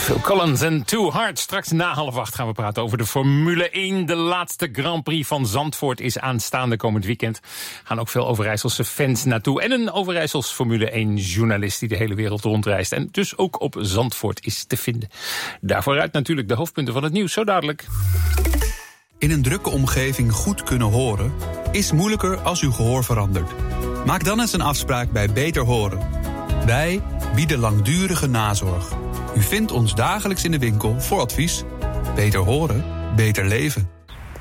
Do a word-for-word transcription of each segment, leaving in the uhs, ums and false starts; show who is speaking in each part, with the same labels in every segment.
Speaker 1: Phil Collins en Too Hard. Straks na half acht gaan we praten over de Formule één. De laatste Grand Prix van Zandvoort is aanstaande komend weekend. Gaan ook veel Overijsselse fans naartoe. En een Overijssels Formule één journalist die de hele wereld rondreist. En dus ook op Zandvoort is te vinden. Daarvooruit natuurlijk de hoofdpunten van het nieuws. Zo dadelijk.
Speaker 2: In een drukke omgeving goed kunnen horen is moeilijker als uw gehoor verandert. Maak dan eens een afspraak bij Beter Horen. Wij bieden langdurige nazorg. U vindt ons dagelijks in de winkel voor advies. Beter horen, beter leven.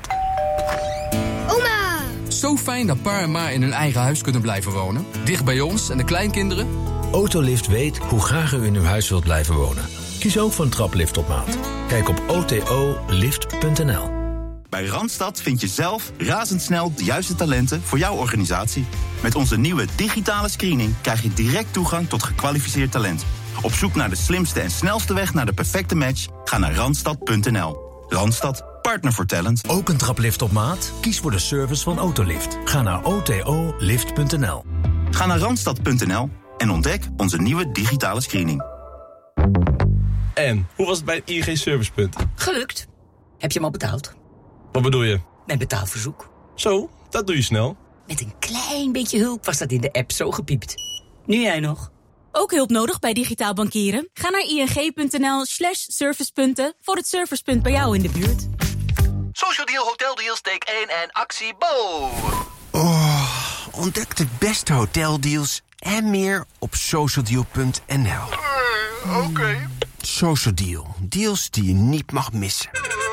Speaker 3: Oma!
Speaker 4: Zo fijn dat pa en ma in hun eigen huis kunnen blijven wonen. Dicht bij ons en de kleinkinderen.
Speaker 5: Autolift weet hoe graag u in uw huis wilt blijven wonen. Kies ook voor een traplift op maat. Kijk op o t o lift punt n l.
Speaker 6: Bij Randstad vind je zelf razendsnel de juiste talenten voor jouw organisatie. Met onze nieuwe digitale screening krijg je direct toegang tot gekwalificeerd talent. Op zoek naar de slimste en snelste weg naar de perfecte match? Ga naar randstad punt n l. Randstad, partner voor talent.
Speaker 5: Ook een traplift op maat? Kies voor de service van Autolift. Ga naar o t o lift punt n l.
Speaker 6: Ga naar randstad punt n l en ontdek onze nieuwe digitale screening.
Speaker 7: En, hoe was het bij het I N G Servicepunt?
Speaker 8: Gelukt. Heb je hem al betaald?
Speaker 7: Wat bedoel je?
Speaker 8: Mijn betaalverzoek.
Speaker 7: Zo, dat doe je snel.
Speaker 8: Met een klein beetje hulp was dat in de app zo gepiept. Nu jij nog.
Speaker 9: Ook hulp nodig bij digitaal bankieren? Ga naar ing.nl slash servicepunten voor het servicepunt bij jou in de buurt.
Speaker 10: Social Deal, Hotel Deals, take één en actie Bo.
Speaker 11: Oh, ontdek de beste hoteldeals en meer op social deal punt n l.
Speaker 10: Uh, Oké. Okay.
Speaker 11: Social Deal, deals die je niet mag missen.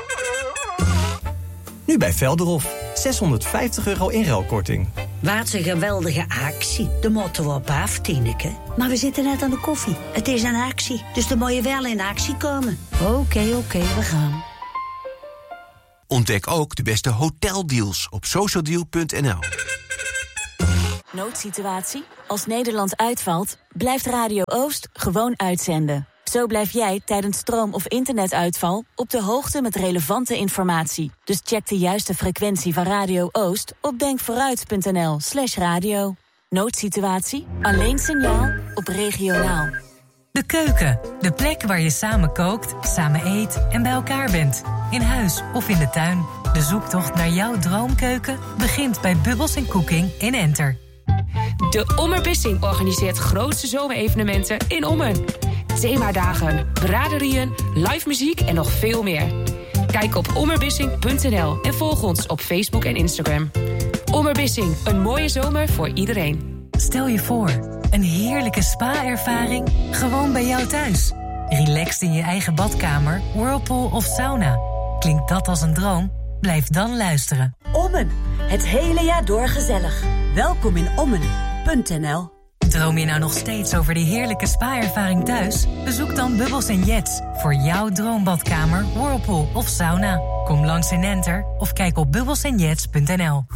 Speaker 12: Nu bij Velderhof, zeshonderdvijftig euro inruilkorting.
Speaker 13: Wat een geweldige actie. De motto op af, Tineke. Maar we zitten net aan de koffie. Het is een actie, dus dan moet je wel in actie komen. Oké, okay, oké, okay, we gaan.
Speaker 11: Ontdek ook de beste hoteldeals op social deal punt n l.
Speaker 14: Noodsituatie? Als Nederland uitvalt, blijft Radio Oost gewoon uitzenden. Zo blijf jij tijdens stroom- of internetuitval op de hoogte met relevante informatie. Dus check de juiste frequentie van Radio Oost op denkvooruit.nl slash radio. Noodsituatie? Alleen signaal op regionaal.
Speaker 15: De keuken, de plek waar je samen kookt, samen eet en bij elkaar bent. In huis of in de tuin. De zoektocht naar jouw droomkeuken begint bij Bubbles en Cooking in Enter.
Speaker 16: De Ommerbissing organiseert grootste zomerevenementen in Ommen. Themadagen, braderieën, live muziek en nog veel meer. Kijk op ommerbissing punt n l en volg ons op Facebook en Instagram. Ommerbissing, een mooie zomer voor iedereen.
Speaker 15: Stel je voor, een heerlijke spa-ervaring gewoon bij jou thuis. Relaxed in je eigen badkamer, whirlpool of sauna. Klinkt dat als een droom? Blijf dan luisteren.
Speaker 17: Ommen, het hele jaar door gezellig. Welkom in ommen punt n l.
Speaker 15: Droom je nou nog steeds over die heerlijke spa-ervaring thuis? Bezoek dan Bubbles en Jets voor jouw droombadkamer, whirlpool of sauna. Kom langs in Enter of kijk op bubbles en jets punt n l.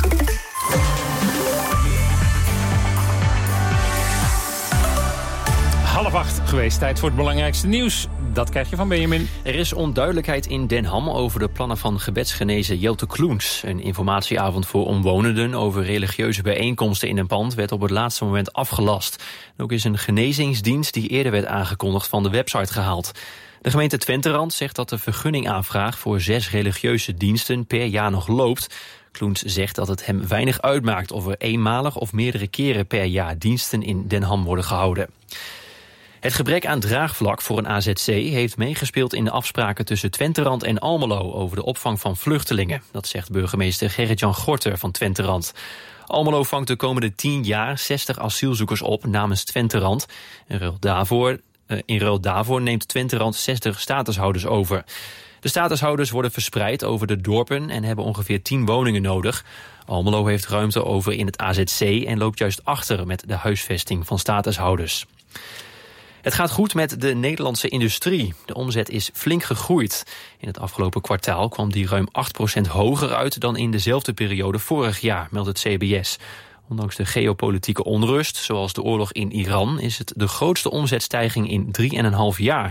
Speaker 1: Half acht geweest, tijd voor het belangrijkste nieuws. Dat krijg je van Benjamin.
Speaker 18: Er is onduidelijkheid in Den Ham over de plannen van gebedsgenezer Jelte Kloens. Een informatieavond voor omwonenden over religieuze bijeenkomsten in een pand werd op het laatste moment afgelast. En ook is een genezingsdienst die eerder werd aangekondigd van de website gehaald. De gemeente Twenterand zegt dat de vergunningaanvraag voor zes religieuze diensten per jaar nog loopt. Kloens zegt dat het hem weinig uitmaakt of er eenmalig of meerdere keren per jaar diensten in Den Ham worden gehouden. Het gebrek aan draagvlak voor een A Z C heeft meegespeeld in de afspraken tussen Twenterand en Almelo over de opvang van vluchtelingen. Dat zegt burgemeester Gerrit-Jan Gorter van Twenterand. Almelo vangt de komende tien jaar zestig asielzoekers op namens Twenterand. In ruil daarvoor, in ruil daarvoor neemt Twenterand zestig statushouders over. De statushouders worden verspreid over de dorpen en hebben ongeveer tien woningen nodig. Almelo heeft ruimte over in het A Z C en loopt juist achter met de huisvesting van statushouders. Het gaat goed met de Nederlandse industrie. De omzet is flink gegroeid. In het afgelopen kwartaal kwam die ruim acht procent hoger uit dan in dezelfde periode vorig jaar, meldt het C B S. Ondanks de geopolitieke onrust, zoals de oorlog in Iran, is het de grootste omzetstijging in drieënhalf jaar.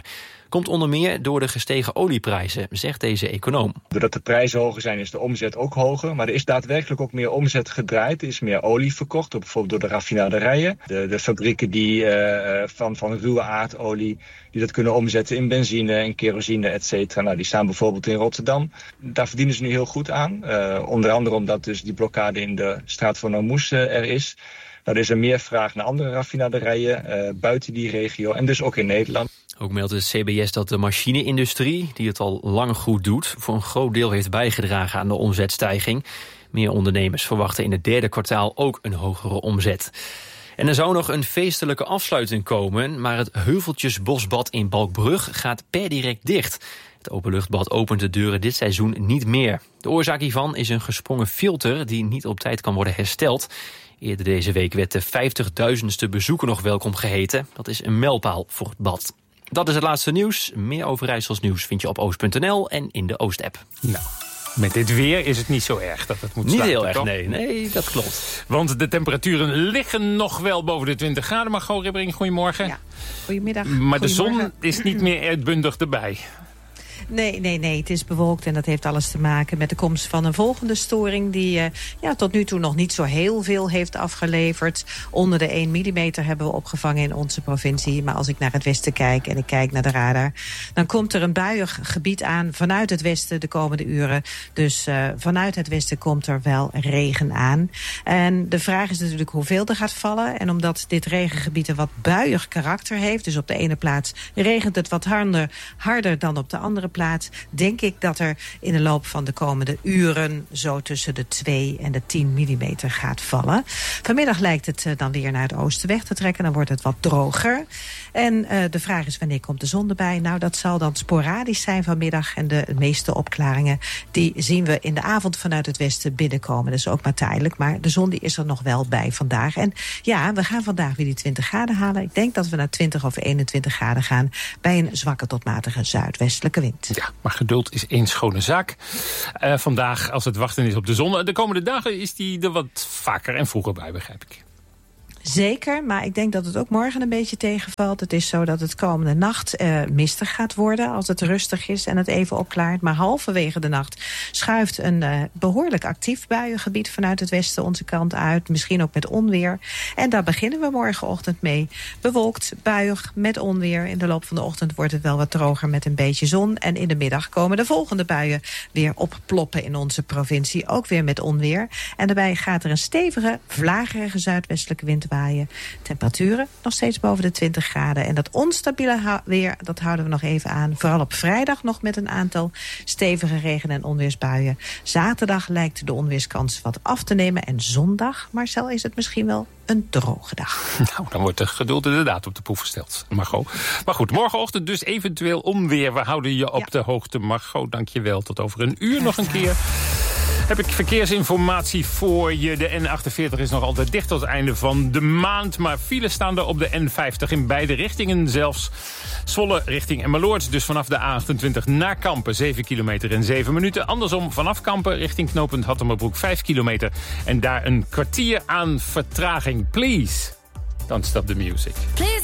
Speaker 18: Komt onder meer door de gestegen olieprijzen, zegt deze econoom.
Speaker 3: Doordat de prijzen hoger zijn is de omzet ook hoger. Maar er is daadwerkelijk ook meer omzet gedraaid. Er is meer olie verkocht, bijvoorbeeld door de raffinaderijen. De, de fabrieken die uh, van, van ruwe aardolie die dat kunnen omzetten in benzine en kerosine, et cetera. Nou, die staan bijvoorbeeld in Rotterdam. Daar verdienen ze nu heel goed aan. Uh, onder andere omdat dus die blokkade in de straat van Hormuz uh, er is. Nou, er is er meer vraag naar andere raffinaderijen uh, buiten die regio en dus ook in Nederland.
Speaker 18: Ook meldt het C B S dat de machine-industrie, die het al lang goed doet, voor een groot deel heeft bijgedragen aan de omzetstijging. Meer ondernemers verwachten in het derde kwartaal ook een hogere omzet. En er zou nog een feestelijke afsluiting komen, maar het Heuveltjesbosbad in Balkbrug gaat per direct dicht. Het openluchtbad opent de deuren dit seizoen niet meer. De oorzaak hiervan is een gesprongen filter die niet op tijd kan worden hersteld. Eerder deze week werd de vijftigduizendste bezoeker nog welkom geheten. Dat is een mijlpaal voor het bad. Dat is het laatste nieuws. Meer Overijssels nieuws vind je op oost punt n l en in de Oost-app.
Speaker 1: Nou, met dit weer is het niet zo erg dat het moet
Speaker 18: Niet
Speaker 1: sluiten,
Speaker 18: heel erg,
Speaker 1: toch?
Speaker 18: nee. Nee, dat klopt.
Speaker 1: Want de temperaturen liggen nog wel boven de twintig graden. Maar Go Ribbering, goedemorgen.
Speaker 19: Ja, goedemiddag.
Speaker 1: Maar de
Speaker 19: Goedemorgen.
Speaker 1: zon is niet meer uitbundig erbij.
Speaker 19: Nee, nee, nee, het is bewolkt en dat heeft alles te maken met de komst van een volgende storing die uh, ja, tot nu toe nog niet zo heel veel heeft afgeleverd. Onder de één millimeter hebben we opgevangen in onze provincie. Maar als ik naar het westen kijk en ik kijk naar de radar, dan komt er een buiig gebied aan vanuit het westen de komende uren. Dus uh, vanuit het westen komt er wel regen aan. En de vraag is natuurlijk hoeveel er gaat vallen. En omdat dit regengebied een wat buiig karakter heeft, dus op de ene plaats regent het wat harder, harder dan op de andere plaats, denk ik dat er in de loop van de komende uren zo tussen de twee en de tien millimeter gaat vallen. Vanmiddag lijkt het uh, dan weer naar het oosten weg te trekken. Dan wordt het wat droger. En uh, de vraag is wanneer komt de zon erbij? Nou, dat zal dan sporadisch zijn vanmiddag. En de meeste opklaringen die zien we in de avond vanuit het westen binnenkomen. Dat is ook maar tijdelijk. Maar de zon die is er nog wel bij vandaag. En ja, we gaan vandaag weer die twintig graden halen. Ik denk dat we naar twintig of eenentwintig graden gaan bij een zwakke tot matige zuidwestelijke wind.
Speaker 1: Ja, maar geduld is één schone zaak. Uh, vandaag, als het wachten is op de zon. De komende dagen is die er wat vaker en vroeger bij, begrijp ik.
Speaker 19: Zeker, maar ik denk dat het ook morgen een beetje tegenvalt. Het is zo dat het komende nacht uh, mistig gaat worden als het rustig is en het even opklaart. Maar halverwege de nacht schuift een uh, behoorlijk actief buiengebied vanuit het westen onze kant uit. Misschien ook met onweer. En daar beginnen we morgenochtend mee. Bewolkt, buiig, met onweer. In de loop van de ochtend wordt het wel wat droger met een beetje zon. En in de middag komen de volgende buien weer opploppen in onze provincie. Ook weer met onweer. En daarbij gaat er een stevige, vlagerige zuidwestelijke wind waaien. Temperaturen nog steeds boven de twintig graden. En dat onstabiele weer, dat houden we nog even aan. Vooral op vrijdag nog met een aantal stevige regen- en onweersbuien. Zaterdag lijkt de onweerskans wat af te nemen. En zondag, Marcel, is het misschien wel een droge dag.
Speaker 1: Nou, dan wordt de geduld inderdaad op de proef gesteld, Margot. Maar goed, morgenochtend dus eventueel onweer. We houden je op ja. de hoogte, Margot. Dank je wel. Tot over een uur nog een keer. Heb ik verkeersinformatie voor je. De N achtenveertig is nog altijd dicht tot het einde van de maand. Maar files staan er op de N vijftig in beide richtingen zelfs. Zwolle richting Emmeloord, dus vanaf de A achtentwintig naar Kampen. zeven kilometer en zeven minuten. Andersom vanaf Kampen richting knooppunt Hattemerbroek vijf kilometer. En daar een kwartier aan vertraging. Please, don't stop the music. Please.